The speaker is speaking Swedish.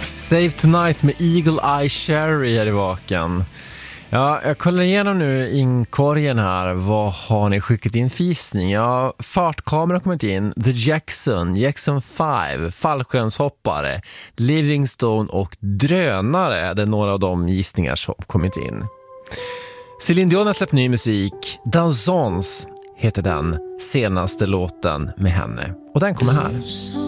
Save Tonight med Eagle Eye Cherry här i vaken. Ja, jag kollar igenom nu inkorgen här. Vad har ni skickat in fisning? Ja, fartkamera har kommit in. The Jackson 5, fallskärmshoppare, Livingstone och drönare. Det är några av de gissningar som kommit in. Céline Dion har släppt ny musik. Dansons heter den senaste låten med henne. Och den kommer här.